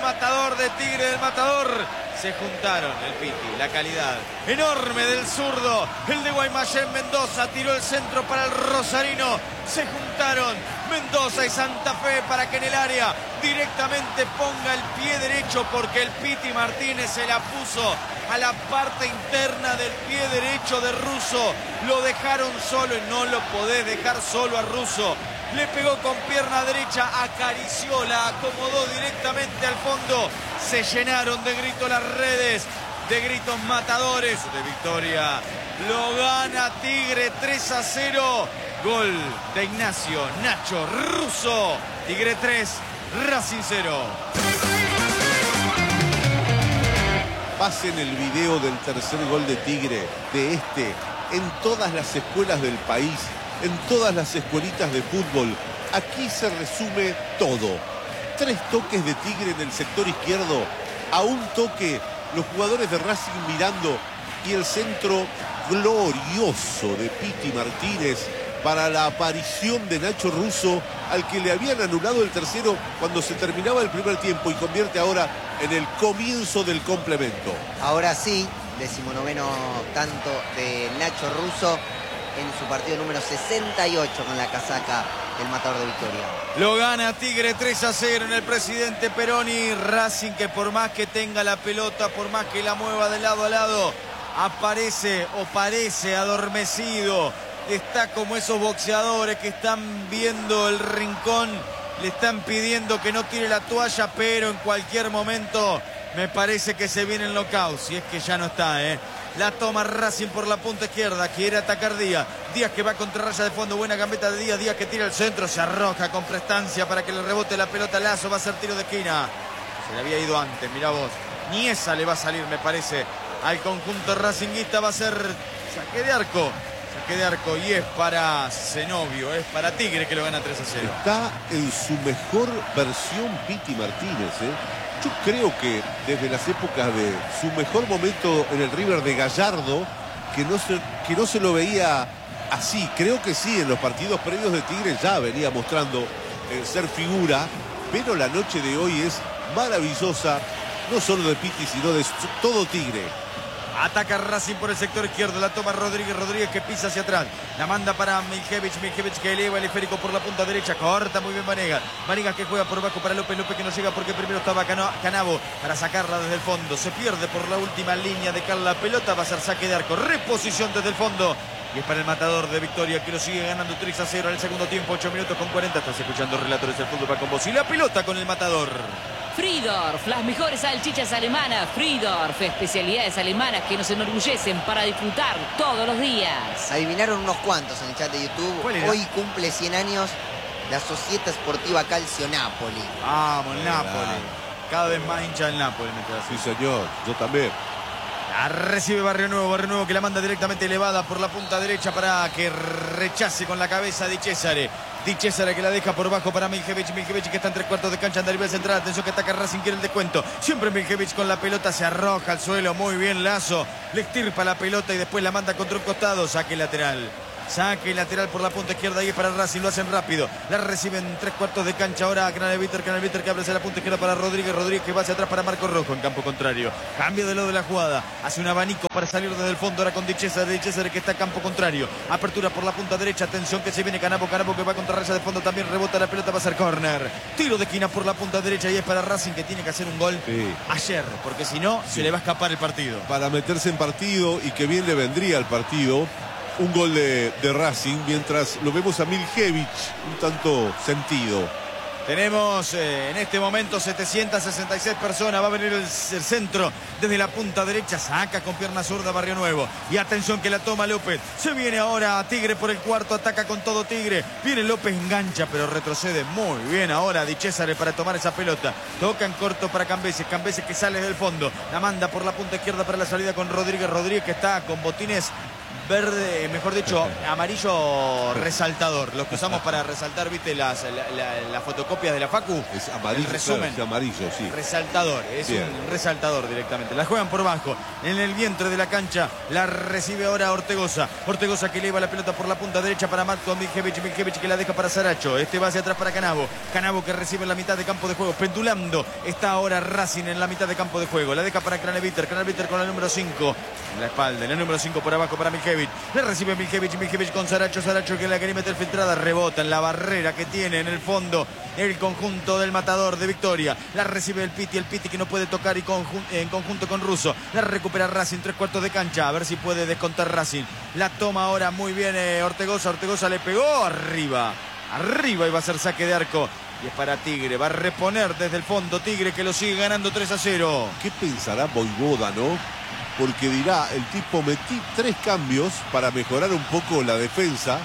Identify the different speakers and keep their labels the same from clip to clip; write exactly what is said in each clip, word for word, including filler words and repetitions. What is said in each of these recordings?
Speaker 1: matador de Tigre, del matador. Se juntaron el Piti, la calidad enorme del zurdo, el de Guaymallén. Mendoza tiró el centro para el rosarino. Se juntaron Mendoza y Santa Fe para que en el área directamente ponga el pie derecho, porque el Piti Martínez se la puso a la parte interna del pie derecho de Russo. Lo dejaron solo y no lo podés dejar solo a Russo. Le pegó con pierna derecha, acarició, la acomodó directamente al fondo. Se llenaron de gritos las redes, de gritos matadores de victoria. Lo gana Tigre tres a cero. Gol de Ignacio Nacho Russo. Tigre tres, Racing cero.
Speaker 2: Pasen el video del tercer gol de Tigre, de este, en todas las escuelas del país, en todas las escuelitas de fútbol. Aquí se resume todo. Tres toques de Tigre en el sector izquierdo, a un toque los jugadores de Racing mirando, y el centro glorioso de Piti Martínez para la aparición de Nacho Russo, al que le habían anulado el tercero cuando se terminaba el primer tiempo, y convierte ahora en el comienzo del complemento.
Speaker 3: Ahora sí, decimonoveno tanto de Nacho Russo en su partido número sesenta y ocho con la casaca del matador de Victoria.
Speaker 1: Lo gana Tigre tres a cero en el Presidente Peroni. Racing, que por más que tenga la pelota, por más que la mueva de lado a lado, aparece o parece adormecido. Está como esos boxeadores que están viendo el rincón, le están pidiendo que no tire la toalla, pero en cualquier momento me parece que se viene el knockout, si es que ya no está, ¿eh? La toma Racing por la punta izquierda, quiere atacar Díaz. Díaz que va contra raya de fondo, buena gambeta de Díaz. Díaz que tira el centro, se arroja con prestancia para que le rebote la pelota a Lazo. Va a ser tiro de esquina. Se le había ido antes, mirá vos. Ni esa le va a salir, me parece, al conjunto racinguista. Va a ser saque de arco. Saque de arco, y es para Zenobio, es para Tigre, que lo gana tres a cero.
Speaker 2: Está en su mejor versión Piti Martínez, ¿eh? Yo creo que desde las épocas de su mejor momento en el River de Gallardo, que no se, que no se lo veía así. Creo que sí, en los partidos previos de Tigre ya venía mostrando eh, ser figura, pero la noche de hoy es maravillosa, no solo de Piti, sino de todo Tigre.
Speaker 1: Ataca Racing por el sector izquierdo, la toma Rodríguez, Rodríguez que pisa hacia atrás, la manda para Miljevich, Miljevich que eleva el esférico por la punta derecha, corta muy bien Vanegas, Vanegas que juega por abajo para López, López que no llega porque primero estaba Canavo para sacarla desde el fondo, se pierde por la última línea de Carla, pelota va a ser saque de arco, reposición desde el fondo, y es para el matador de Victoria, que lo sigue ganando tres a cero en el segundo tiempo, ocho minutos con cuarenta, estás escuchando Relatores del Fútbol para con vos, y la pelota con el matador.
Speaker 4: Friedorf, las mejores salchichas alemanas. Friedorf, especialidades alemanas que nos enorgullecen para disfrutar todos los días.
Speaker 3: Adivinaron unos cuantos en el chat de YouTube. Hoy cumple cien años la Società Sportiva Calcio Napoli.
Speaker 1: Vamos, el Napoli. Cada vez más hincha del Napoli.
Speaker 2: Sí, señor, yo también.
Speaker 1: La recibe Barrio Nuevo, Barrio Nuevo que la manda directamente elevada por la punta derecha para que rechace con la cabeza Di Cesare. Di Cesare que la deja por bajo para Miljevich, Miljevich que está en tres cuartos de cancha, anda a nivel central, atención que ataca Racing, quiere el descuento. Siempre Miljevich con la pelota, se arroja al suelo, muy bien Lazo, le extirpa la pelota y después la manda contra un costado, saque lateral. Saque lateral por la punta izquierda y es para Racing, lo hacen rápido. La reciben en tres cuartos de cancha ahora Craneviter, Craneviter que abre hacia la punta izquierda para Rodríguez, Rodríguez que va hacia atrás para Marco Rojo en campo contrario. Cambio de lado de la jugada, hace un abanico para salir desde el fondo ahora con Di Cesare, Di Cesare que está a campo contrario. Apertura por la punta derecha, atención que se viene Canavo, Canavo que va contra raya de fondo, también rebota la pelota, va a ser córner. Tiro de esquina por la punta derecha y es para Racing que tiene que hacer un gol sí. ayer, porque si no sí. se le va a escapar el partido. Para meterse en partido y que bien le vendría al partido. Un gol de, de Racing, mientras lo vemos a Miljevich un tanto sentido. Tenemos eh, en este momento setecientas sesenta y seis personas. Va a venir el, el centro desde la punta derecha. Saca con pierna zurda Barrio Nuevo. Y atención que la toma López. Se viene ahora a Tigre por el cuarto. Ataca con todo Tigre. Viene López, engancha, pero retrocede muy bien ahora Di Cesare para tomar esa pelota. Toca en corto para Cambeses. Cambeses que sale del fondo. La manda por la punta izquierda para la salida con Rodríguez. Rodríguez que está con botines verde, mejor dicho, amarillo resaltador. Los que usamos para resaltar, viste, las, la, la, las fotocopias de la Facu.
Speaker 2: Es amarillo,
Speaker 1: el resumen.
Speaker 2: Claro, es amarillo, sí.
Speaker 1: Resaltador, es Bien. un resaltador directamente. La juegan por bajo, en el vientre de la cancha. La recibe ahora Ortegoza. Ortegoza que eleva la pelota por la punta derecha para Matko Miljevic. Miljevic que la deja para Saracho. Este va hacia atrás para Canavo. Canavo que recibe en la mitad de campo de juego. Pendulando está ahora Racing en la mitad de campo de juego. La deja para Craneviter. Craneviter con la número cinco. En la espalda. En el número cinco por abajo para Miljevic. Le recibe Miljevic. Miljevic con Saracho. Saracho que la quería meter filtrada. Rebota en la barrera que tiene en el fondo el conjunto del Matador de Victoria. La recibe el Piti. El Piti que no puede tocar y conjun en conjunto con Russo. La recupera Racing. Tres cuartos de cancha. A ver si puede descontar Racing. La toma ahora muy bien eh, Ortegoza. Ortegoza le pegó arriba. Arriba y va a ser saque de arco. Y es para Tigre. Va a reponer desde el fondo Tigre que lo sigue ganando tres a cero.
Speaker 2: ¿Qué pensará Voivoda, no? Porque dirá, el tipo metí tres cambios para mejorar un poco la defensa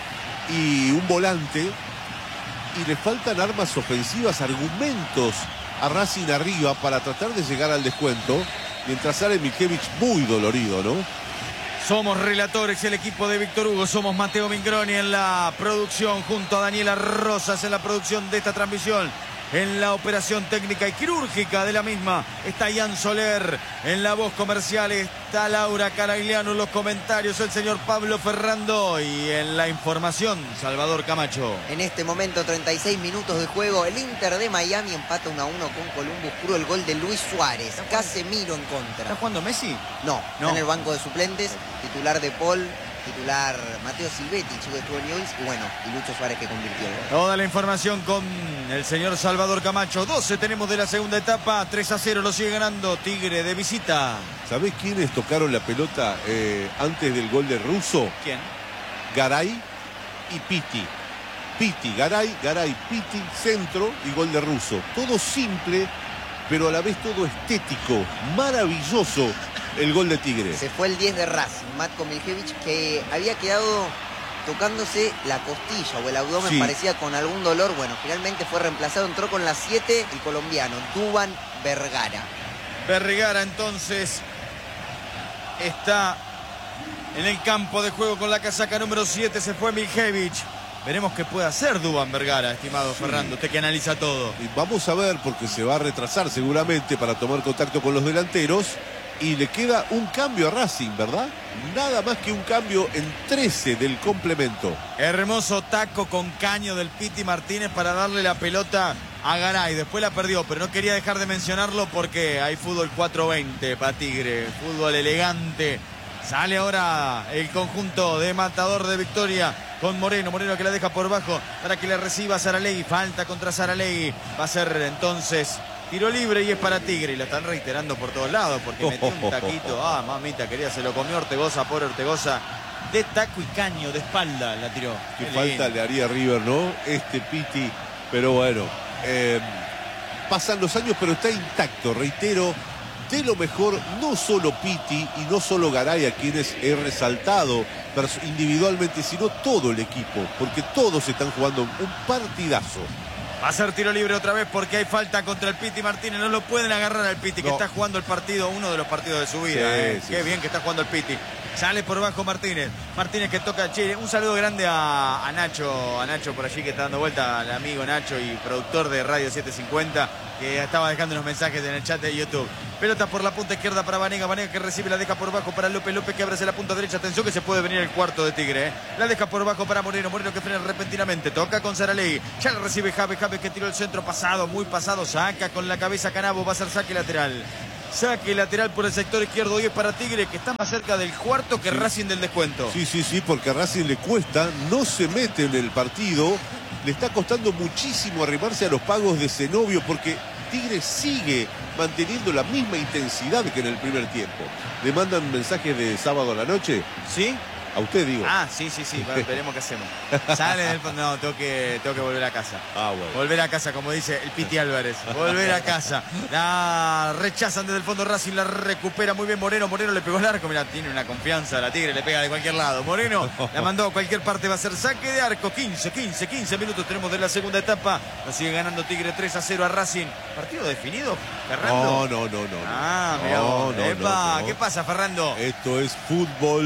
Speaker 2: y un volante. Y le faltan armas ofensivas, argumentos a Racing arriba para tratar de llegar al descuento. Mientras sale Miljevic muy dolorido, ¿no?
Speaker 1: Somos relatores, el equipo de Víctor Hugo. Somos Mateo Mingroni en la producción, junto a Daniela Rosas en la producción de esta transmisión. En la operación técnica y quirúrgica de la misma está Ian Soler. En la voz comercial está Laura Caragliano. En los comentarios el señor Pablo Ferrando. Y en la información Salvador Camacho.
Speaker 3: En este momento treinta y seis minutos de juego. El Inter de Miami empata uno a uno con Columbus Crew. El gol de Luis Suárez. Casemiro en contra.
Speaker 1: ¿Está jugando Messi?
Speaker 3: No, no. Está en el banco de suplentes. Titular de Paul. Titular Mateo Silvetti, chico de estuvo en Newell's, y bueno, y Lucho Suárez que convirtió.
Speaker 1: Toda la información con el señor Salvador Camacho. doce tenemos de la segunda etapa, tres a cero lo sigue ganando Tigre de visita.
Speaker 2: ¿Sabés quiénes tocaron la pelota eh, antes del gol de Russo?
Speaker 1: ¿Quién?
Speaker 2: Garay y Piti. Piti, Garay, Garay, Piti, centro y gol de Russo. Todo simple, pero a la vez todo estético, maravilloso. El gol de Tigre.
Speaker 3: Se fue el diez de Racing, Matko Miljevic, que había quedado tocándose la costilla o el abdomen, sí. Parecía con algún dolor. Bueno, finalmente fue reemplazado, entró con la siete el colombiano, Duván Vergara.
Speaker 1: Vergara entonces está en el campo de juego con la casaca número siete, se fue Miljevic. Veremos qué puede hacer Duván Vergara, estimado sí. Fernando, usted que analiza todo.
Speaker 2: Y vamos a ver, porque se va a retrasar seguramente para tomar contacto con los delanteros. Y le queda un cambio a Racing, ¿verdad? Nada más que un cambio en trece del complemento.
Speaker 1: Hermoso taco con caño del Piti Martínez para darle la pelota a Garay. Después la perdió, pero no quería dejar de mencionarlo porque hay fútbol cuatro veinte para Tigre. Fútbol elegante. Sale ahora el conjunto de Matador de Victoria con Moreno. Moreno que la deja por bajo para que le reciba Saralegui. Falta contra Saralegui. Va a ser entonces tiro libre y es para Tigre. Y lo están reiterando por todos lados porque metió un taquito. Ah, mamita querida, se lo comió Ortegoza, por Ortegoza. De taco y caño, de espalda la tiró.
Speaker 2: Qué, Qué falta le haría River, ¿no? Este Piti. Pero bueno, eh, pasan los años, pero está intacto, reitero. De lo mejor, no solo Piti y no solo Garay, a quienes he resaltado individualmente, sino todo el equipo, porque todos están jugando un partidazo.
Speaker 1: Va a ser tiro libre otra vez porque hay falta contra el Piti Martínez. No lo pueden agarrar al Piti, que no. Está jugando el partido, uno de los partidos de su vida. Sí, eh. sí, Qué sí. bien que está jugando el Piti. Sale por bajo Martínez. Martínez que toca a Chile. Un saludo grande a, a Nacho, a Nacho por allí que está dando vuelta, al amigo Nacho y productor de Radio setecientos cincuenta, que estaba dejando unos mensajes en el chat de YouTube. Pelota por la punta izquierda para Vanega. Vanega que recibe, la deja por bajo para López. López que abre hacia la punta derecha. Atención que se puede venir el cuarto de Tigre. ¿eh? La deja por bajo para Moreno. Moreno que frena repentinamente. Toca con Saralegui. Ya la recibe Javi. Javi que tiró el centro pasado, muy pasado. Saca con la cabeza Canavo. Va a ser saque lateral. Saque lateral por el sector izquierdo y es para Tigre, que está más cerca del cuarto que sí. Racing del descuento.
Speaker 2: Sí, sí, sí, porque a Racing le cuesta, no se mete en el partido. Le está costando muchísimo arrimarse a los pagos de Zenobio porque Tigre sigue manteniendo la misma intensidad que en el primer tiempo. ¿Le mandan mensajes de sábado a la noche?
Speaker 1: ¿Sí?
Speaker 2: A usted digo.
Speaker 1: Ah, sí, sí, sí, bueno, veremos qué hacemos. Sale del fondo, no, tengo que, tengo que volver a casa.
Speaker 2: Ah, bueno.
Speaker 1: Volver a casa, como dice el Piti Álvarez. Volver a casa. La rechazan desde el fondo Racing, la recupera muy bien Moreno. Moreno le pegó el arco, mira, tiene una confianza, la Tigre le pega de cualquier lado. Moreno la mandó a cualquier parte, va a ser saque de arco. quince, quince, quince minutos tenemos de la segunda etapa. Lo sigue ganando Tigre tres a cero a Racing. ¿Partido definido, Ferrando?
Speaker 2: No, no, no, no.
Speaker 1: Ah, mira
Speaker 2: no,
Speaker 1: vos.
Speaker 2: no,
Speaker 1: Epa,
Speaker 2: no, no.
Speaker 1: ¿qué pasa, Ferrando?
Speaker 2: Esto es fútbol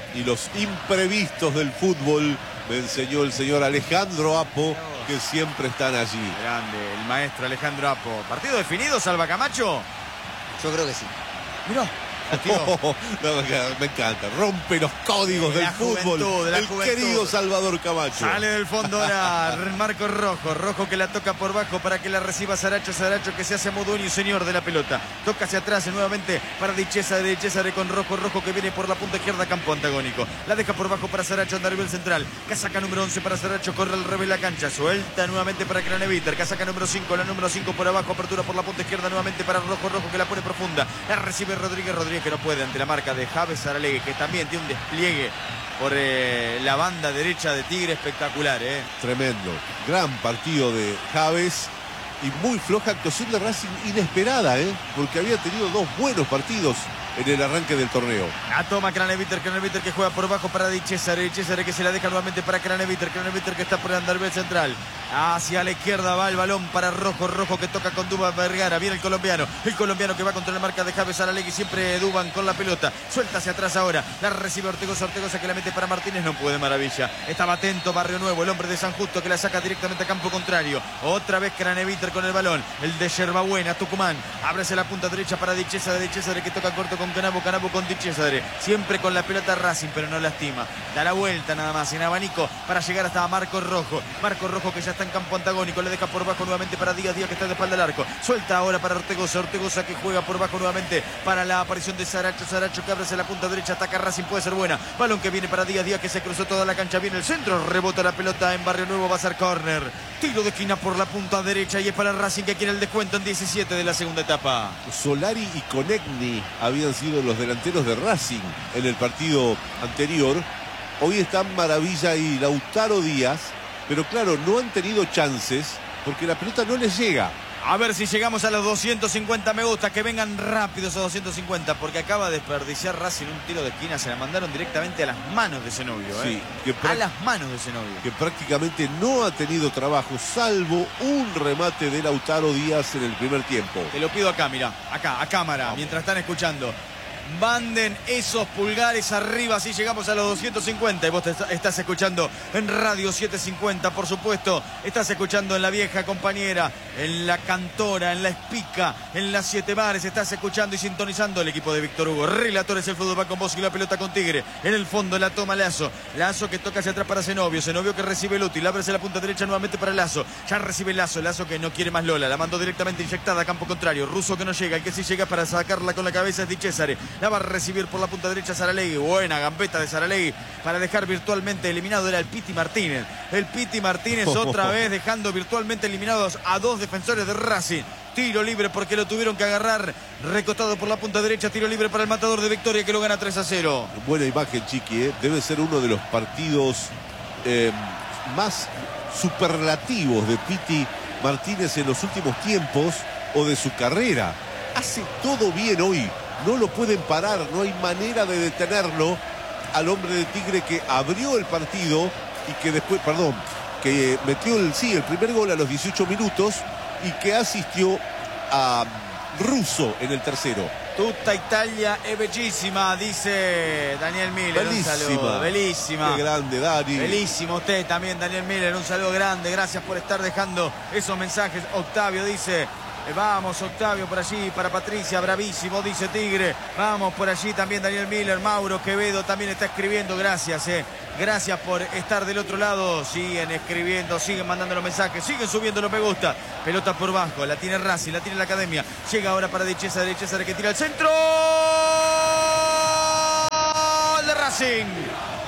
Speaker 2: Y los imprevistos del fútbol me enseñó el señor Alejandro Apo, que siempre están allí.
Speaker 1: Grande, el maestro Alejandro Apo. ¿Partido definido, Salva Camacho?
Speaker 3: Yo creo que sí.
Speaker 1: Mirá.
Speaker 2: Oh, no, me encanta, rompe los códigos
Speaker 1: de
Speaker 2: del fútbol,
Speaker 1: de
Speaker 2: el
Speaker 1: juventud.
Speaker 2: Querido Salvador Camacho.
Speaker 1: Sale del fondo ahora Marco Rojo, Rojo que la toca por bajo para que la reciba Saracho, Saracho que se hace dueño y señor de la pelota, toca hacia atrás nuevamente para Di Cesare, Di Cesare con Rojo, Rojo que viene por la punta izquierda, campo antagónico, la deja por bajo para Saracho, anda a nivel central, casaca número once para Saracho, corre al revés la cancha, suelta nuevamente para Craneviter, casaca número cinco, la número cinco por abajo, apertura por la punta izquierda nuevamente para Rojo, Rojo que la pone profunda, la recibe Rodríguez, Rodríguez que no puede ante la marca de Javes Saralegui, que también tiene un despliegue por eh, la banda derecha de Tigre espectacular. Eh.
Speaker 2: Tremendo, gran partido de Javes y muy floja actuación de Racing, inesperada, ¿eh? porque había tenido dos buenos partidos en el arranque del torneo.
Speaker 1: La toma Craneviter, Craneviter que juega por bajo para Di Cesare, Di Cesare que se la deja nuevamente para Craneviter, Craneviter que está por el andarbel central, hacia la izquierda va el balón para Rojo, Rojo que toca con Duban Vergara, viene el colombiano, el colombiano que va contra la marca de Javes Saralegui, siempre Duban con la pelota, suelta hacia atrás ahora, la recibe Ortegoza, Ortegoza que la mete para Martínez, no puede, maravilla, estaba atento Barrio Nuevo, el hombre de San Justo que la saca directamente a campo contrario, otra vez Craneviter con el balón, el de Yerbabuena, Tucumán, ábrese la punta derecha para Di Cesare, Di Cesare que toca corto con Canabo, Canabo con Di Cesare, siempre con la pelota Racing, pero no lastima, da la vuelta nada más en abanico para llegar hasta Marco Rojo, Marco Rojo que ya está en campo antagónico, le deja por bajo nuevamente para Díaz, Díaz que está de espalda al arco, suelta ahora para Ortegoza, Ortegoza que juega por bajo nuevamente para la aparición de Saracho, Saracho que abre hacia la punta derecha, ataca Racing, puede ser buena, balón que viene para Díaz, Díaz que se cruzó toda la cancha, viene el centro, rebota la pelota en Barrio Nuevo, va a ser córner, tiro de esquina por la punta derecha y es para Racing que quiere el descuento en diecisiete de la segunda etapa.
Speaker 2: Solari y Conegni habían sido los delanteros de Racing en el partido anterior, hoy están Maravilla y Lautaro Díaz, pero claro, no han tenido chances porque la pelota no les llega.
Speaker 1: A ver si llegamos a los doscientos cincuenta me gusta, que vengan rápidos a doscientos cincuenta, porque acaba de desperdiciar Racing un tiro de esquina, se la mandaron directamente a las manos de Zenobio.
Speaker 2: Sí,
Speaker 1: ¿eh?
Speaker 2: que
Speaker 1: a las manos de Zenobio.
Speaker 2: Que prácticamente no ha tenido trabajo, salvo un remate de Lautaro Díaz en el primer tiempo.
Speaker 1: Te lo pido acá, mira, acá, a cámara, Vamos. mientras están escuchando. Manden esos pulgares arriba, así llegamos a los doscientos cincuenta. Y vos te estás escuchando en Radio setecientos cincuenta, por supuesto. Estás escuchando en La Vieja Compañera, en La Cantora, en La Espica, en Las Siete Mares. Estás escuchando y sintonizando el equipo de Víctor Hugo. Relatores, el fútbol va con vos y la pelota con Tigre. En el fondo la toma Lazo. Lazo que toca hacia atrás para Zenobio. Zenobio que recibe el útil. Ábrese la punta derecha nuevamente para Lazo. Ya recibe Lazo. Lazo que no quiere más Lola. La mandó directamente inyectada a campo contrario. Russo que no llega. El que sí llega para sacarla con la cabeza es Di Cesare. La va a recibir por la punta derecha Saralegui. Buena gambeta de Saralegui para dejar virtualmente eliminado. Era el Piti Martínez. El Piti Martínez otra vez dejando virtualmente eliminados a dos defensores de Racing. Tiro libre porque lo tuvieron que agarrar. Recostado por la punta derecha. Tiro libre para el matador de Victoria que lo gana tres a cero.
Speaker 2: Buena imagen, Chiqui, ¿eh? Debe ser uno de los partidos eh, más superlativos de Piti Martínez en los últimos tiempos o de su carrera. Hace todo bien hoy. No lo pueden parar, no hay manera de detenerlo al hombre de Tigre que abrió el partido y que después, perdón, que metió el, sí, el primer gol a los dieciocho minutos y que asistió a Russo en el tercero.
Speaker 1: Tutta Italia es bellísima, dice Daniel Miller.
Speaker 2: Bellísima.
Speaker 1: Un saludo. Bellísima.
Speaker 2: Qué grande, Dani.
Speaker 1: Bellísimo usted también, Daniel Miller. Un saludo grande. Gracias por estar dejando esos mensajes. Octavio dice... Vamos, Octavio, por allí, para Patricia, bravísimo, dice Tigre. Vamos, por allí también Daniel Miller, Mauro Quevedo también está escribiendo. Gracias, eh. Gracias por estar del otro lado. Siguen escribiendo, siguen mandando los mensajes, siguen subiendo los me gusta. Pelota por bajo, la tiene Racing, la tiene la Academia. Llega ahora para Di Cesare, Di Cesare que tira el centro de Racing.